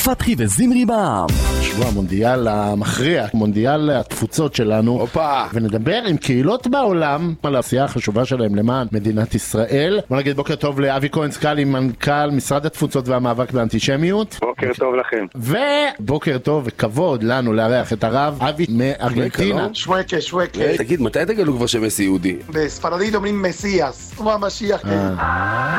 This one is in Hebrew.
פתחי וזמרי בע"מ. שבוע המונדיאל המכריע, מונדיאל התפוצות שלנו. ונדבר עם קהילות בעולם על העשייה החשובה שלהם למען מדינת ישראל. בוא נגיד בוקר טוב לאבי כהן סקאלי, מנכ"ל משרד התפוצות והמאבק באנטישמיות. בוקר טוב לכם. ובוקר טוב וכבוד לנו לארח את הרב אבי מארגנטינה. שווקה. תגיד, מתי תגלו כבר שמסי יהודי? בספרדית אומרים מסיאס, הוא המשיח.